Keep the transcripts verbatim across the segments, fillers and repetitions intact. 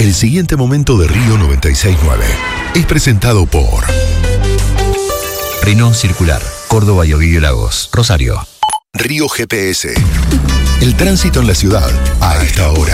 El siguiente momento de Río noventa y seis punto nueve es presentado por Renault Circular, Córdoba y Ovidio Lagos, Rosario. Río G P S. El tránsito en la ciudad a esta hora.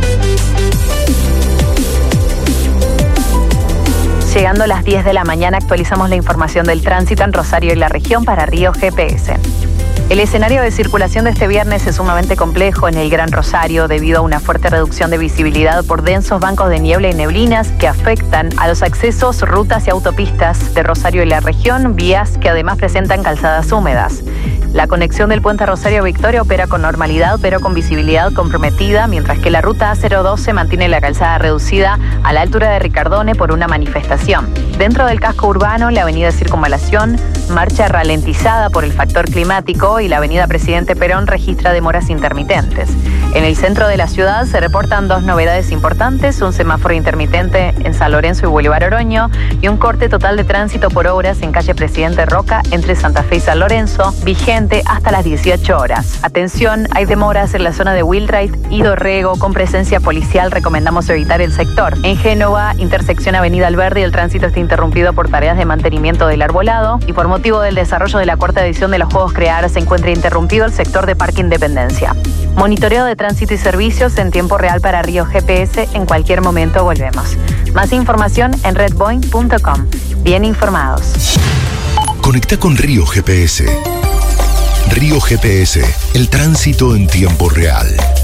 Llegando a las diez de la mañana, actualizamos la información del tránsito en Rosario y la región para Río G P S. El escenario de circulación de este viernes es sumamente complejo en el Gran Rosario debido a una fuerte reducción de visibilidad por densos bancos de niebla y neblinas que afectan a los accesos, rutas y autopistas de Rosario y la región, vías que además presentan calzadas húmedas. La conexión del puente Rosario Victoria opera con normalidad, pero con visibilidad comprometida, mientras que la ruta A cero doce mantiene la calzada reducida a la altura de Ricardone por una manifestación. Dentro del casco urbano, la avenida Circunvalación marcha ralentizada por el factor climático y la avenida Presidente Perón registra demoras intermitentes. En el centro de la ciudad se reportan dos novedades importantes, un semáforo intermitente en San Lorenzo y Boulevard Oroño y un corte total de tránsito por obras en calle Presidente Roca entre Santa Fe y San Lorenzo, vigente hasta las dieciocho horas. Atención, hay demoras en la zona de Wheelwright y Dorrego con presencia policial, recomendamos evitar el sector. En Génova, intersección Avenida Alberdi, el tránsito está interrumpido por tareas de mantenimiento del arbolado y por motivo del desarrollo de la cuarta edición de los Juegos Crear se encuentra interrumpido el sector de Parque Independencia. Monitoreo de tránsito y servicios en tiempo real para Río G P S. En cualquier momento volvemos. Más información en redboing punto com. Bien informados. Conecta con Río G P S. Río G P S, el tránsito en tiempo real.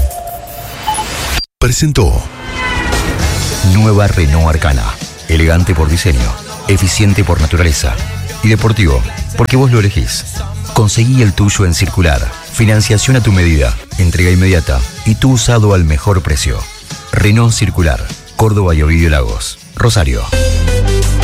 Presentó Nueva Renault Arcana. Elegante por diseño, eficiente por naturaleza y deportivo porque vos lo elegís. Conseguí el tuyo en Circular. Financiación a tu medida, entrega inmediata y tu usado al mejor precio. Renault Circular, Córdoba y Ovidio Lagos, Rosario.